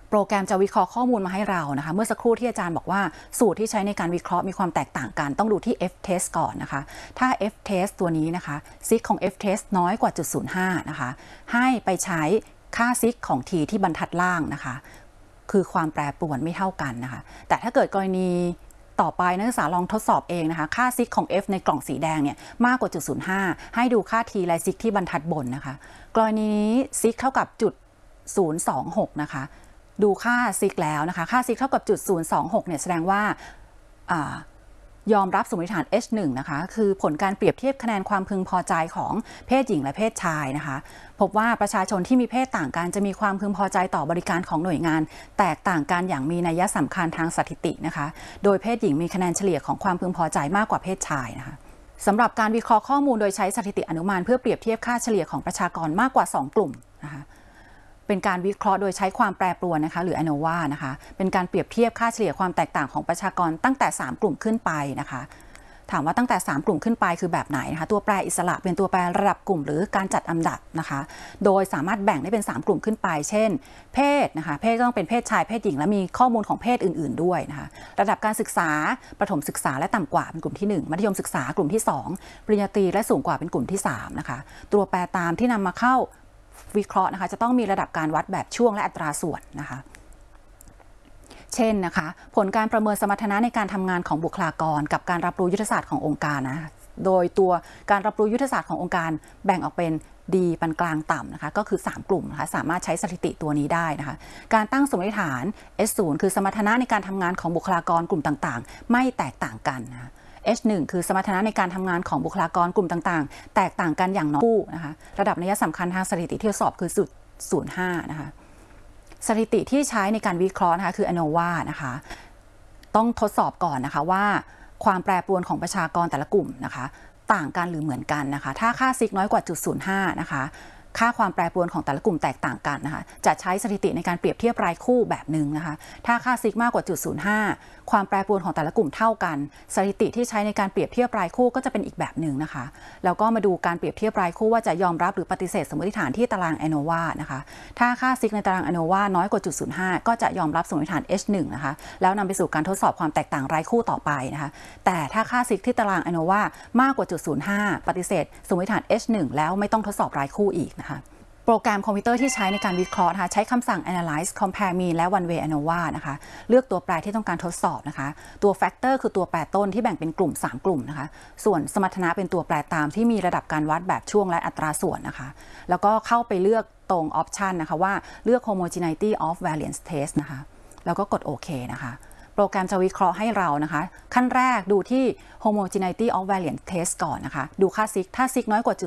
โปรแกรมจะวิเคราะห์ข้อมูลมาให้เรานะคะเมื่อสักครู่ที่อาจารย์บอกว่าสูตรที่ใช้ในการวิเคราะห์มีความแตกต่างกันต้องดูที่ f-test ก่อนนะคะถ้า f-test ตัวนี้นะคะซิกของ f-test น้อยกว่า 0.05 นะคะให้ไปใช้ค่าซิกของ t ที่บรรทัดล่างนะคะคือความแปรปรวนไม่เท่ากันนะคะแต่ถ้าเกิดกรณีต่อไปนักศึกษาลองทดสอบเองนะคะค่าซิกของ f ในกล่องสีแดงเนี่ยมากกว่า 0.05 ให้ดูค่า t และซิกที่บรรทัดบนนะคะกรณีนี้ซิกเท่ากับ0.026 นะคะดูค่าซิกแล้วนะคะค่าซิกเท่ากับ0.026เนี่ยแสดงว่ายอมรับสมมติฐาน H1 นะคะคือผลการเปรียบเทียบคะแนนความพึงพอใจของเพศหญิงและเพศชายนะคะพบว่าประชาชนที่มีเพศต่างกันจะมีความพึงพอใจต่อบริการของหน่วยงานแตกต่างกันอย่างมีนัยสำคัญทางสถิตินะคะโดยเพศหญิงมีคะแนนเฉลี่ยของความพึงพอใจมากกว่าเพศชายนะคะสำหรับการวิเคราะห์ข้อมูลโดยใช้สถิติอนุมานเพื่อเปรียบเทียบค่าเฉลี่ยของประชากรมากกว่า2กลุ่มนะคะเป็นการวิเคราะห์โดยใช้ความแปรปรวนนะคะหรือ ANOVA นะคะเป็นการเปรียบเทียบค่าเฉลี่ยความแตกต่างของประชากรตั้งแต่3กลุ่มขึ้นไปนะคะถามว่าตั้งแต่3กลุ่มขึ้นไปคือแบบไหนนะคะตัวแปรอิสระเป็นตัวแปรระดับกลุ่มหรือการจัดอันดับนะคะโดยสามารถแบ่งได้เป็น3กลุ่มขึ้นไปเช่นเพศนะคะเพศต้องเป็นเพศชายเพศหญิงและมีข้อมูลของเพศอื่นๆด้วยนะคะระดับการศึกษาประถมศึกษาและต่ำกว่าเป็นกลุ่มที่1มัธยมศึกษากลุ่มที่2ปริญญาตรีและสูงกว่าเป็นกลุ่มที่3นะคะตัวแปรตามที่นำมาเข้าวิเคราะห์นะคะจะต้องมีระดับการวัดแบบช่วงและอัตราส่วนนะคะเช่นนะคะผลการประเมินสมรรถนะในการทำงานของบุคลากรกับการรับรู้ยุทธศาสตร์ขององค์การนะโดยตัวการรับรู้ยุทธศาสตร์ขององค์การแบ่งออกเป็นดีปานกลางต่ำนะคะก็คือ3กลุ่มนะคะสามารถใช้สถิติตัวนี้ได้นะคะการตั้งสมมติฐาน S0 คือสมรรถนะในการทำงานของบุคลากรกลุ่มต่างๆไม่แตกต่างกันนะ H1 คือสมรรถนะในการทำงานของบุคลากรกลุ่มต่างๆแตกต่างกันอย่างน้อยคู่นะคะระดับนัยสำคัญทางสถิติที่ทดสอบคือ0.05นะคะสถิติที่ใช้ในการวิเคราะห์นะคะคือ ANOVA นะคะต้องทดสอบก่อนนะคะว่าความแปรปรวนของประชากรแต่ละกลุ่มนะคะต่างกันหรือเหมือนกันนะคะถ้าค่าซิกน้อยกว่า0.05นะคะค่าความแปรปรวนของแต่ละกลุ่มแตกต่างกันนะคะจะใช้สถิติในการเปรียบเทียบรายคู่แบบหนึ่งนะคะถ้าค่าซิกมากกว่า0.05ความแปรปรวนของแต่ละกลุ่มเท่ากันสถิติที่ใช้ในการเปรียบเทียบรายคู่ก็จะเป็นอีกแบบหนึ่งนะคะแล้วก็มาดูการเปรียบเทียบรายคู่ว่าจะยอมรับหรือปฏิเสธสมมติฐานที่ตาราง ANOVA นะคะถ้าค่าซิกในตาราง ANOVA น้อยกว่า0.05ก็จะยอมรับสมมติฐาน H1 นะคะแล้วนำไปสู่การทดสอบความแตกต่างรายคู่ต่อไปนะคะแต่ถ้าค่าซิกที่ตาราง ANOVA มากกว่า0.05ปฏิเสธสมมติฐาน H1 แล้วไม่ต้องทดสอบรายคู่อีกนะคะโปรแกรมคอมพิวเตอร์ที่ใช้ในการวิเคราะห์นะคะใช้คำสั่ง analyze compare mean และ one way ANOVA นะคะเลือกตัวแปรที่ต้องการทดสอบนะคะตัว factor คือตัวแปรต้นที่แบ่งเป็นกลุ่ม3กลุ่มนะคะส่วนสมรรถนะเป็นตัวแปรตามที่มีระดับการวัดแบบช่วงและอัตราส่วนนะคะแล้วก็เข้าไปเลือกตรง option นะคะว่าเลือก homogeneity of variance test นะคะแล้วก็กดโอเคนะคะโปรแกรมจะวิเคราะห์ให้เรานะคะขั้นแรกดูที่ homogeneity of variance test ก่อนนะคะดูค่าซิกถ้าซิกน้อยกว่า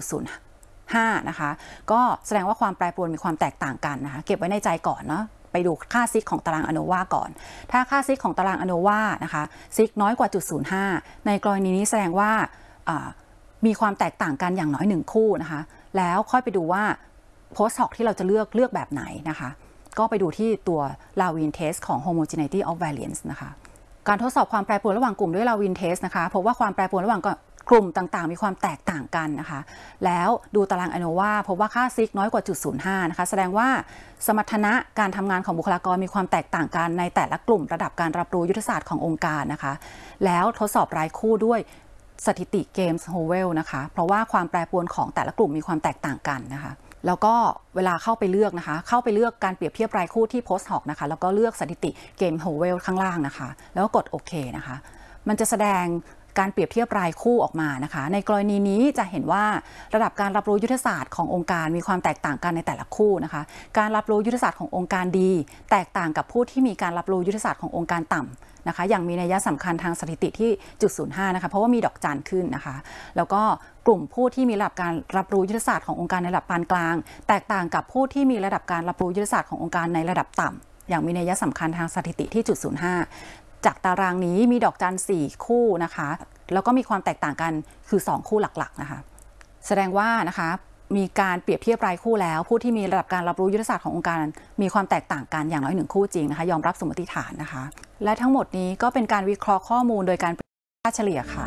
0.5นะคะก็แสดงว่าความแปรปรวนมีความแตกต่างกันนะคะเก็บไว้ในใจก่อนเนาะไปดูค่าซิกของตาราง ANOVA ก่อนถ้าค่าซิกของตาราง ANOVA นะคะซิกน้อยกว่า0.05ในกรณีนี้แสดงว่ามีความแตกต่างกันอย่างน้อย1คู่นะคะแล้วค่อยไปดูว่า post hoc ที่เราจะเลือกแบบไหนนะคะก็ไปดูที่ตัว Lawin test ของ homogeneity of variance นะคะการทดสอบความแปรปรวนระหว่างกลุ่มด้วย Lawin test นะคะพบว่าความแปรปรวนระหว่างกลุ่มต่างๆมีความแตกต่างกันนะคะแล้วดูตาราง ANOVA พบว่าค่าซิกน้อยกว่า0.05นะคะแสดงว่าสมรรถนะการทำงานของบุคลากรมีความแตกต่างกันในแต่ละกลุ่มระดับการรับรู้ยุทธศาสตร์ขององค์การนะคะแล้วทดสอบรายคู่ด้วยสถิติเกมส์โฮเวลนะคะเพราะว่าความแปรปรวนของแต่ละกลุ่มมีความแตกต่างกันนะคะแล้วก็เวลาเข้าไปเลือกนะคะเข้าไปเลือกการเปรียบเทียบรายคู่ที่ post hoc นะคะแล้วก็เลือกสถิติเกมโฮเวลข้างล่างนะคะแล้วก็กดโอเคนะคะมันจะแสดงการเปรียบเทียบรายคู่ออกมานะคะในกรณีนี้จะเห็นว่าระดับการรับรู้ยุทธศาสตร์ขององค์การมีความแตกต่างกันในแต่ละคู่นะคะการรับรู้ยุทธศาสตร์ขององค์การดีแตกต่างกับผู้ที่มีการรับรู้ยุทธศาสตร์ขององค์การต่ำนะคะอย่างมีนัยสำคัญทางสถิติที่0.05นะคะเพราะว่ามีดอกจันขึ้นนะคะแล้วก็กลุ่มผู้ที่มีระดับการรับรู้ยุทธศาสตร์ขององค์การในระดับปานกลางแตกต่างกับผู้ที่มีระดับการรับรู้ยุทธศาสตร์ขององค์การในระดับต่ำอย่างมีนัยสำคัญทางสถิติที่0.05จากตารางนี้มีดอกจัน4คู่นะคะแล้วก็มีความแตกต่างกันคือ2คู่หลักๆนะคะแสดงว่านะคะมีการเปรียบเทียบรายคู่แล้วผู้ที่มีระดับการรับรู้ยุทธศาสตร์ขององค์การมีความแตกต่างกันอย่างน้อย1คู่จริงนะคะยอมรับสมมติฐานนะคะและทั้งหมดนี้ก็เป็นการวิเคราะห์ข้อมูลโดยการค่าเฉลี่ยค่ะ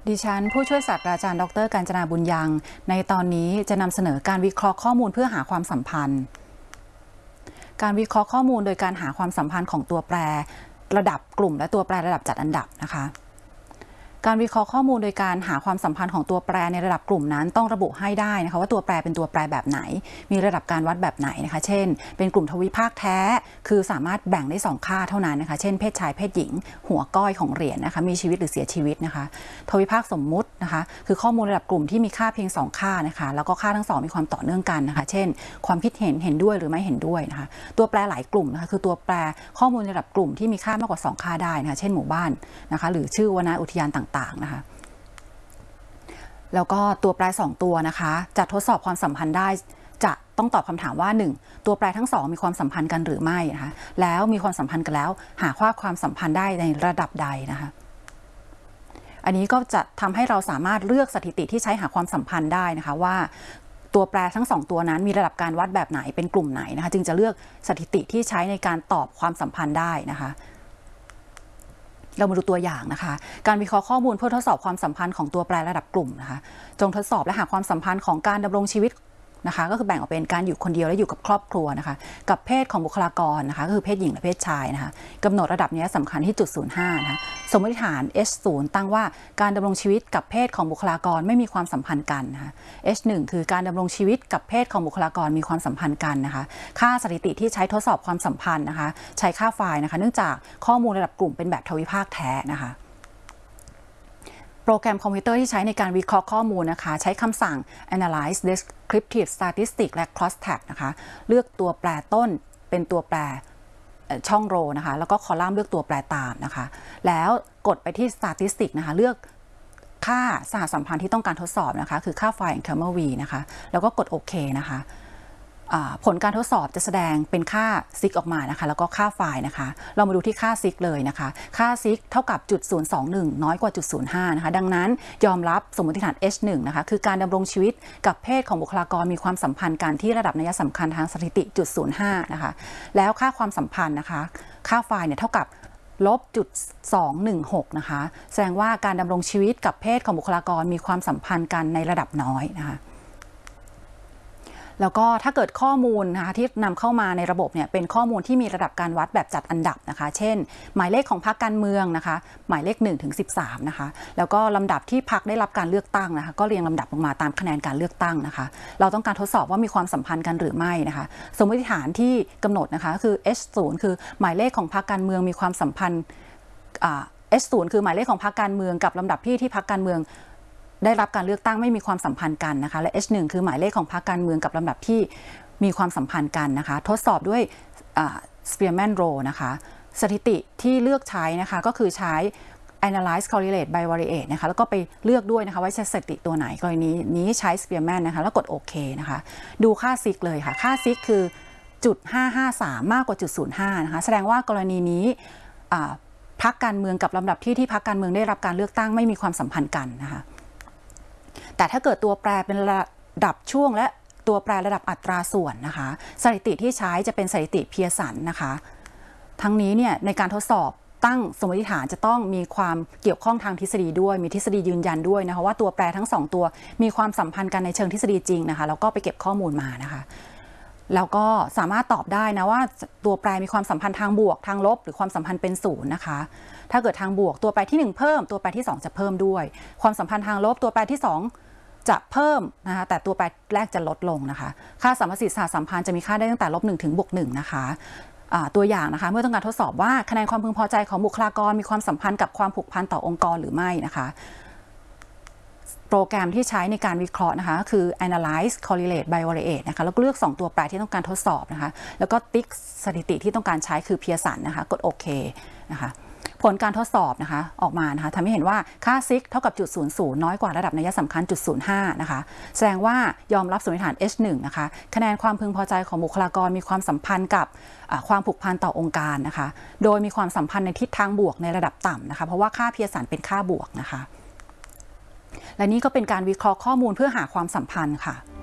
ดิฉันผู้ช่วยศาสตราจารย์ดร.กาญจนาบุญยังในตอนนี้จะนำเสนอการวิเคราะห์ข้อมูลเพื่อหาความสัมพันธ์ การวิเคราะห์ข้อมูลโดยการหาความสัมพันธ์ของตัวแปรระดับกลุ่มและตัวแปรระดับจัดอันดับนะคะการวิเคราะห์ข้อมูลโดยการหาความสัมพันธ์ของตัวแปรในระดับกลุ่มนั้นต้องระบุให้ได้นะคะว่าตัวแปรเป็นตัวแปรแบบไหนมีระดับการวัดแบบไหนนะคะเช่นเป็นกลุ่มทวิภาคแท้คือสามารถแบ่งได้2ค่าเท่านั้นนะคะเช่นเพศชายเพศหญิงหัวก้อยของเหรียญนะคะมีชีวิตหรือเสียชีวิตนะคะทวิภาคสมมุตินะคะคือข้อมูลระดับกลุ่มที่มีค่าเพียง2ค่านะคะแล้วก็ค่าทั้ง2มีความต่อเนื่องกันนะคะเช่นความคิดเห็นด้วยหรือไม่เห็นด้วยนะคะตัวแปรหลายกลุ่มนะคะคือตัวแปรข้อมูลระดับกลุ่มที่มีค่ามากกว่า2ค่าได้นะคะเช่นหมู่บ้านนะคะหรือชื่อวรรณอุทยานต่างๆนะคะแล้วก็ตัวแปร2ตัวนะคะจะทดสอบความสัมพันธ์ได้จะต้องตอบคำถามว่า1ตัวแปรทั้ง2มีความสัมพันธ์กันหรือไม่นะคะแล้วมีความสัมพันธ์กันแล้วหาความสัมพันธ์ได้ในระดับใดนะคะอันนี้ก็จะทำให้เราสามารถเลือกสถิติที่ใช้หาความสัมพันธ์ได้นะคะว่าตัวแปรทั้ง2ตัวนั้นมีระดับการวัดแบบไหนเป็นกลุ่มไหนนะคะจึงจะเลือกสถิติที่ใช้ในการตอบความสัมพันธ์ได้นะคะเรามาดูตัวอย่างนะคะการวิเคราะห์ข้อมูลเพื่อทดสอบความสัมพันธ์ของตัวแปรระดับกลุ่มนะคะจงทดสอบและหาความสัมพันธ์ของการดำรงชีวิตนะคะก็คือแบ่งออกเป็นการอยู่คนเดียวและอยู่กับครอบครัวนะคะกับเพศของบุคลากรนะคะก็คือเพศหญิงและเพศชายนะคะกำหนดระดับนี้สำคัญที่จุด05นะคะสมมติฐาน H0 ตั้งว่าการดำรงชีวิตกับเพศของบุคลากรไม่มีความสัมพันธ์กันนะคะ H1 คือการดำรงชีวิตกับเพศของบุคลากรมีความสัมพันธ์กันนะคะค่าสถิติที่ใช้ทดสอบความสัมพันธ์นะคะใช้ค่าไฟล์นะคะเนื่องจากข้อมูลระดับกลุ่มเป็นแบบทวิภาคแท้นะคะโปรแกรมคอมพิวเตอร์ที่ใช้ในการวิเคราะห์ข้อมูลนะคะใช้คำสั่ง analyze descriptive statistics และ crosstab นะคะเลือกตัวแปรต้นเป็นตัวแปรช่องโรนะคะแล้วก็คอลัมน์เลือกตัวแปรตามนะคะแล้วกดไปที่ statistics นะคะเลือกค่าสหสัมพันธ์ที่ต้องการทดสอบนะคะคือค่าไฟล์ camel v นะคะแล้วก็กดโอเคนะคะผลการทดสอบจะแสดงเป็นค่าซิกออกมานะคะแล้วก็ค่าไฟล์นะคะเรามาดูที่ค่าซิกเลยนะคะค่าซิกเท่ากับ0.021น้อยกว่า0.05นะคะดังนั้นยอมรับสมมติฐาน H1 นะคะคือการดำรงชีวิตกับเพศของบุคลากรมีความสัมพันธ์กันที่ระดับนัยสำคัญทางสถิติ0.05นะคะแล้วค่าความสัมพันธ์นะคะค่าไฟล์เนี่ยเท่ากับ-216นะคะแสดงว่าการดำรงชีวิตกับเพศของบุคลากรมีความสัมพันธ์กันในระดับน้อยนะคะแล้วก็ถ้าเกิดข้อมูลนะคะที่นำเข้ามาในระบบเนี่ยเป็นข้อมูลที่มีระดับการวัดแบบจัดอันดับนะคะเช่นหมายเลขของพรรคการเมืองนะคะหมายเลข1 ถึง 13นะคะแล้วก็ลำดับที่พรรคได้รับการเลือกตั้งนะคะก็เรียงลำดับลงมาตามคะแนนการเลือกตั้งนะคะเราต้องการทดสอบว่ามีความสัมพันธ์กันหรือไม่นะคะสมมติฐานที่กำหนดนะคะคือ H0 คือหมายเลขของพรรคการเมืองมีความสัมพันธ์H0 คือหมายเลขของพรรคการเมืองกับลำดับที่พรรคการเมืองได้รับการเลือกตั้งไม่มีความสัมพันธ์กันนะคะและ H1 คือหมายเลขของพรรคการเมืองกับลำดับที่มีความสัมพันธ์กันนะคะทดสอบด้วยSpearman Rule นะคะสถิติที่เลือกใช้นะคะก็คือใช้ Analyze Correlate Bivariate นะคะแล้วก็ไปเลือกด้วยนะคะว่าใช้สถิติตัวไหนกรณีนี้ใช้ Spearman นะคะแล้วกดโอเคนะคะดูค่าซิกเลยค่ะค่าซิกคือ0.553มากกว่า0.05นะคะแสดงว่ากรณีนี้พรรคการเมืองกับลำดับที่พรรคการเมืองได้รับการเลือกตั้งไม่มีความสัมพันธ์กันนะคะแต่ถ้าเกิดตัวแปรเป็นระดับช่วงและตัวแปรระดับอัตราส่วนนะคะสถิติที่ใช้จะเป็นสถิติเพียร์สันนะคะทั้งนี้เนี่ยในการทดสอบตั้งสมมติฐานจะต้องมีความเกี่ยวข้องทางทฤษฎีด้วยมีทฤษฎียืนยันด้วยนะคะว่าตัวแปรทั้ง2ตัวมีความสัมพันธ์กันในเชิงทฤษฎีจริงนะคะแล้วก็ไปเก็บข้อมูลมานะคะแล้วก็สามารถตอบได้นะว่าตัวแปรมีความสัมพันธ์ทางบวกทางลบหรือความสัมพันธ์เป็น0นะคะถ้าเกิดทางบวกตัวแปรที่1เพิ่มตัวแปรที่2จะเพิ่มด้วยความสัมพันธ์ทางลบตัวแปรที่2จะเพิ่มนะคะแต่ตัวแปรแรกจะลดลงนะคะค่าสัมประสิทธิ์สหสัมพันธ์จะมีค่าได้ตั้งแต่-1 ถึง+1นะคะตัวอย่างนะคะเมื่อต้องการทดสอบว่าคะแนนความพึงพอใจของบุคลากรมีความสัมพันธ์กับความผูกพันต่อองค์กรหรือไม่นะคะโปรแกรมที่ใช้ในการวิเคราะห์นะคะคือ Analyze Correlate Bivariate นะคะแล้วก็เลือก2ตัวแปรที่ต้องการทดสอบนะคะแล้วก็ติ๊กสถิติที่ต้องการใช้คือเพียร์สันนะคะกดโอเคนะคะผลการทดสอบนะคะออกมานะคะทำให้เห็นว่าค่าซิกเท่ากับ0.00น้อยกว่าระดับนัยสำคัญ0.05นะคะแสดงว่ายอมรับสมมติฐาน H1 นะคะคะแนนความพึงพอใจของบุคลากรมีความสัมพันธ์กับความผูกพันต่อองค์การนะคะโดยมีความสัมพันธ์ในทิศทางบวกในระดับต่ำนะคะเพราะว่าค่าเพียร์สันเป็นค่าบวกนะคะและนี่ก็เป็นการวิเคราะห์ข้อมูลเพื่อหาความสัมพันธ์ค่ะ